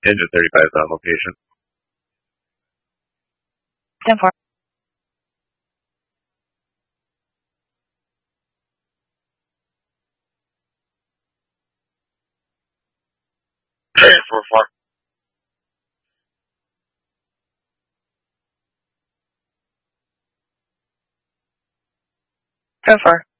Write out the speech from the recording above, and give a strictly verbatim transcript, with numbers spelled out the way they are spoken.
Engine thirty-five is on location. ten four. four four. ten four.